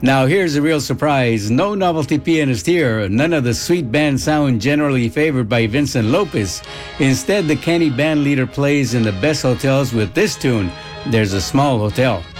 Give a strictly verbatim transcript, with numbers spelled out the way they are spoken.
Now, here's a real surprise. No novelty pianist here, none of the sweet band sound generally favored by Vincent Lopez. Instead, the canny band leader plays in the best hotels with this tune, There's a Small Hotel.